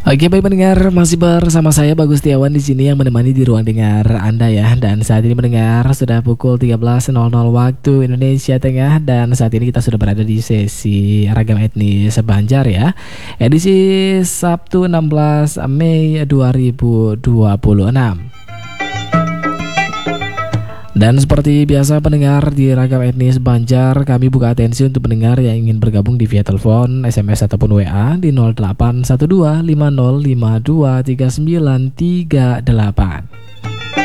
Oke, baik pendengar, masih bersama saya Bagus Setiawan di sini yang menemani di ruang dengar Anda ya. Dan saat ini mendengar sudah pukul 13.00 waktu Indonesia Tengah, dan saat ini kita sudah berada di sesi Ragam Etnis Banjar ya. Edisi Sabtu 16 Mei 2026. Dan seperti biasa pendengar di Ragam Etnis Banjar, kami buka atensi untuk pendengar yang ingin bergabung di via telepon, SMS ataupun WA di 081250523938.